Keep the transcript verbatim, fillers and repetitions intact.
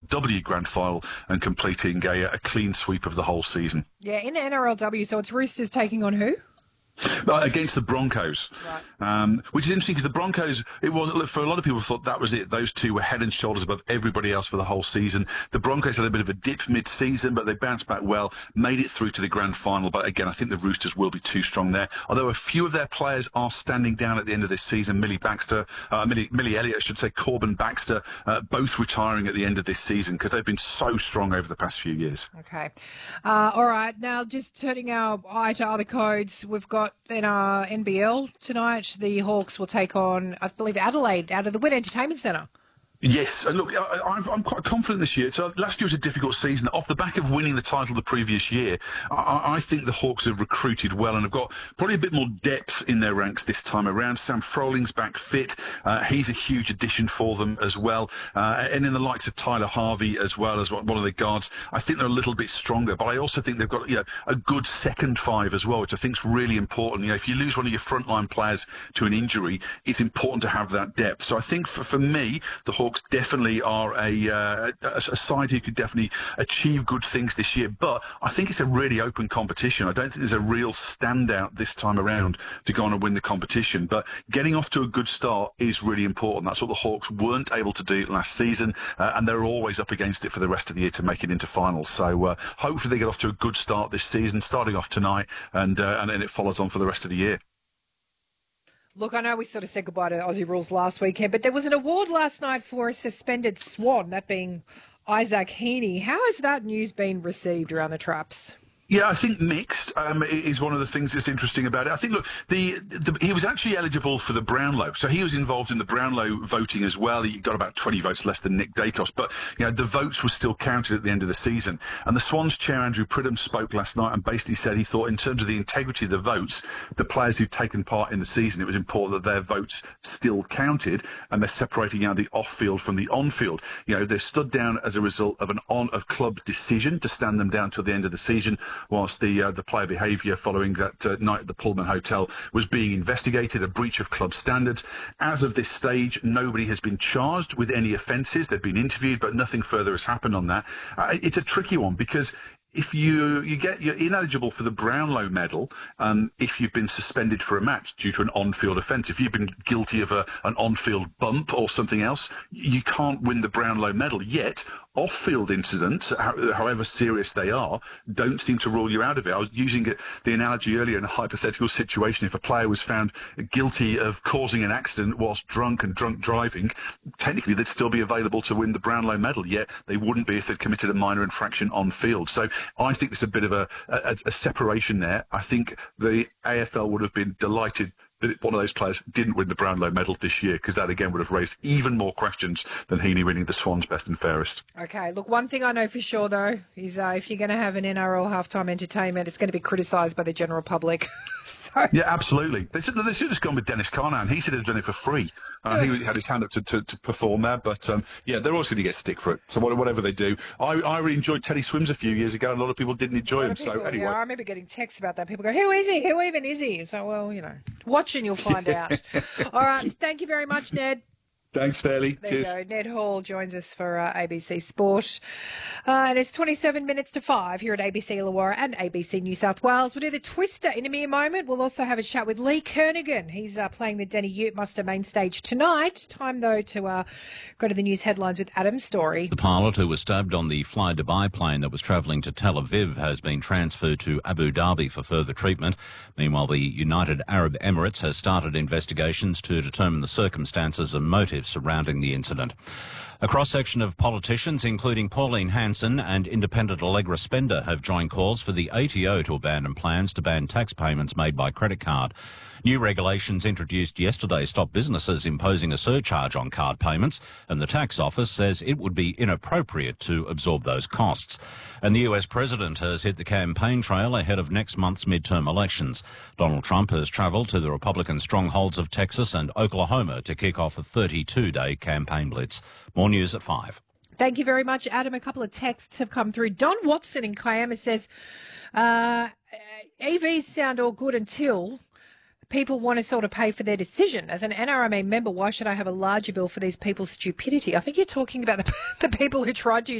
W Grand Final and completing a, a clean sweep of the whole season. Yeah, in the N R L W, so it's Roosters taking on who? Uh, against the Broncos, right. um, which is interesting because the Broncos, it was for a lot of people thought that was it. Those two were head and shoulders above everybody else for the whole season. The Broncos had a bit of a dip mid-season, but they bounced back well, made it through to the grand final. But again, I think the Roosters will be too strong there. Although a few of their players are standing down at the end of this season. Millie Baxter, uh, Millie, Millie Elliott, I should say, Corbin Baxter, uh, both retiring at the end of this season because they've been so strong over the past few years. Okay. Uh, all right. Now, just turning our eye to other codes, we've got in our N B L tonight, the Hawks will take on, I believe, Adelaide out of the Wynn Entertainment Centre. Yes, and look, I, I'm, I'm quite confident this year. So last year was a difficult season. Off the back of winning the title the previous year, I, I think the Hawks have recruited well and have got probably a bit more depth in their ranks this time around. Sam Froling's back fit. Uh, he's a huge addition for them as well. Uh, and in the likes of Tyler Harvey as well as one of the guards, I think they're a little bit stronger. But I also think they've got you know, a good second five as well, which I think is really important. You know, if you lose one of your frontline players to an injury, it's important to have that depth. So I think for, for me, the Hawks definitely are a, uh, a, a side who could definitely achieve good things this year. But I think it's a really open competition. I don't think there's a real standout this time around to go on and win the competition. But getting off to a good start is really important. That's what the Hawks weren't able to do last season, uh, and they're always up against it for the rest of the year to make it into finals. So uh, hopefully they get off to a good start this season, starting off tonight, and uh, and then it follows on for the rest of the year. Look, I know we sort of said goodbye to Aussie Rules last weekend, but there was an award last night for a suspended Swan, that being Isaac Heaney. How has that news been received around the traps? Yeah, I think mixed um, is one of the things that's interesting about it. I think, look, the, the he was actually eligible for the Brownlow, so he was involved in the Brownlow voting as well. He got about twenty votes less than Nick Dacos, but you know the votes were still counted at the end of the season. And the Swans chair Andrew Pridham spoke last night and basically said he thought, in terms of the integrity of the votes, the players who'd taken part in the season, it was important that their votes still counted, and they're separating out the off-field from the on-field. You know, they're stood down as a result of an on of club decision to stand them down till the end of the season, whilst the uh, the player behaviour following that uh, night at the Pullman Hotel was being investigated, a breach of club standards. As of this stage, nobody has been charged with any offences. They've been interviewed, but nothing further has happened on that. Uh, it's a tricky one because if you you get you're ineligible for the Brownlow medal um, if you've been suspended for a match due to an on-field offence. If you've been guilty of a, an on-field bump or something else, you can't win the Brownlow medal. Yet off-field incidents, however serious they are, don't seem to rule you out of it. I was using the analogy earlier in a hypothetical situation. If a player was found guilty of causing an accident whilst drunk and drunk driving, technically they'd still be available to win the Brownlow medal, yet they wouldn't be if they'd committed a minor infraction on field. So I think there's a bit of a, a, a separation there. I think the A F L would have been delighted that one of those players didn't win the Brownlow medal this year, because that again would have raised even more questions than Heaney winning the Swans best and fairest. Okay, look, one thing I know for sure though is uh, if you're going to have an N R L halftime entertainment, it's going to be criticised by the general public. so Yeah, absolutely. They should, they should have just gone with Dennis Carnan. He said he'd done it for free. Uh, he had his hand up to, to, to perform there, but um, yeah, they're always going to get stick for it. So whatever they do, I, I really enjoyed Teddy Swims a few years ago, and a lot of people didn't enjoy him. People, So anyway, yeah, I remember getting texts about that. People go, "Who is he? Who even is he?" So well, you know, watch and you'll find out. All right. Thank you very much, Ned. Thanks, Fairly. There Cheers. you go. Ned Hall joins us for uh, A B C Sport. Uh, and it's twenty-seven minutes to five here at A B C Illawarra and A B C New South Wales. We'll do the Twister in a mere moment. We'll also have a chat with Lee Kernaghan. He's uh, playing the Denny Ute Muster main stage tonight. Time, though, to uh, go to the news headlines with Adam's story. The pilot who was stabbed on the Fly Dubai plane that was travelling to Tel Aviv has been transferred to Abu Dhabi for further treatment. Meanwhile, the United Arab Emirates has started investigations to determine the circumstances and motives surrounding the incident. A cross-section of politicians, including Pauline Hanson and independent Allegra Spender, have joined calls for the A T O to abandon plans to ban tax payments made by credit card. New regulations introduced yesterday stop businesses imposing a surcharge on card payments, and the tax office says it would be inappropriate to absorb those costs. And the U S president has hit the campaign trail ahead of next month's midterm elections. Donald Trump has travelled to the Republican strongholds of Texas and Oklahoma to kick off a thirty-two day campaign blitz. More news at five. Thank you very much, Adam. A couple of texts have come through. Don Watson in Kiama says, uh, E Vs sound all good until people want to sort of pay for their decision. As an N R M A member, why should I have a larger bill for these people's stupidity? I think you're talking about the, the people who tried to use